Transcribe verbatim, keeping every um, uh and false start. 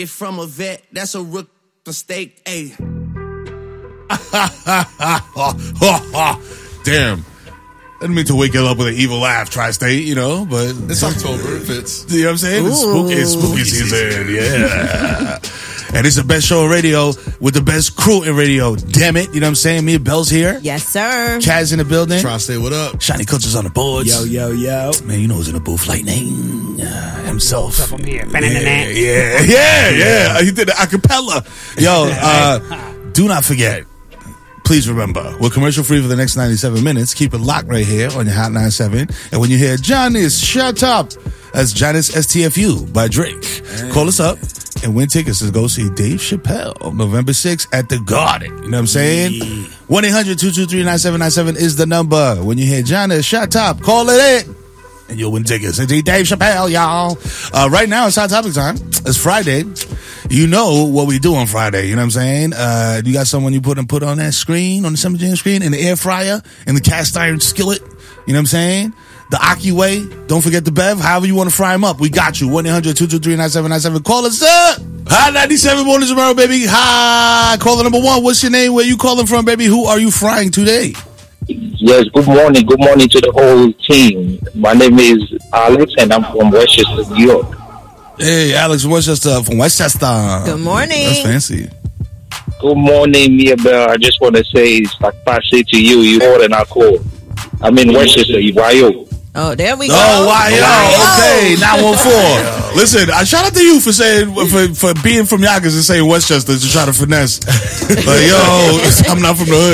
from a vet, that's a rook mistake. Hey. Damn. I didn't mean to wake you up with an evil laugh, Tri-State, you know, but... It's October, it fits. You know what I'm saying? It's spooky, it's spooky season, yeah. And it's the best show in radio with the best crew in radio. Damn it, you know what I'm saying? Mia Bell's here. Yes, sir. Chaz in the building. Tri-State, what up? Shiny Culture's on the boards. Yo, yo, yo. Man, you know who's in the booth. Lightning uh, himself. What's up, I'm here. Yeah, yeah, yeah, yeah. He did the acapella. Yo, uh, do not forget. Please remember, we're commercial free for the next ninety-seven minutes. Keep it locked right here on your Hot ninety-seven. And when you hear Janice, shut up, that's Janice S T F U by Drake. Hey. Call us up and win tickets to go see Dave Chappelle November sixth at the Garden. You know what I'm saying? one eight hundred two two three nine seven nine seven is the number. When you hear Janice, shut up, call it in. And you'll win tickets. It's Dave Chappelle, y'all. Uh, right now, it's Hot Topic time. It's Friday. You know what we do on Friday. You know what I'm saying? Uh, you got someone you put and put on that screen, on the Summer Jam screen, in the air fryer, in the cast iron skillet. You know what I'm saying? The Aki way. Don't forget the Bev. However you want to fry them up, we got you. one eight hundred two two three nine seven nine seven. Call us up. Hot ninety-seven mornings tomorrow, baby. Hi. Caller number one. What's your name? Where you calling from, baby? Who are you frying today? Yes, good morning. Good morning to the whole team. My name is Alex, and I'm from Westchester, New York. Hey, Alex from Westchester. From Westchester. Good morning. That's fancy. Good morning, Mia Bell. I just want to say, it's like I say to you, you more than I call. I'm in Westchester, Iwayo. Oh, there we go. Oh, wow, okay, nine one four. Listen, I shout out to you for saying for for being from Yonkers and saying Westchester to try to finesse. Like, yo, I'm not from the hood.